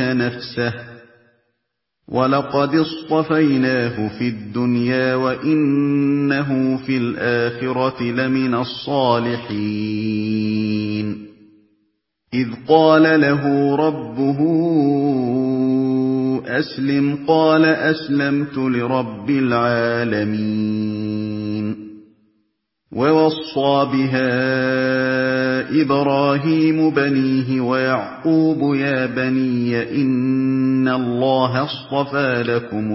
يُؤْذِينَ نَفْسَهُ وَلَقَدِ اصْطَفَيْنَاهُ فِي الدُّنْيَا وَإِنَّهُ فِي الْآخِرَةِ لَمِنَ الصَّالِحِينَ إِذْ قَالَ لَهُ رَبُّهُ أَسْلِمْ قَالَ أَسْلَمْتُ لِرَبِّ الْعَالَمِينَ وَوَصَّىٰ بِهَا إِبْرَاهِيمُ بَنِيهِ وَيَعْقُوبُ يَا بَنِيَّ إِنَّ اللَّهَ اصْطَفَىٰ لَكُمُ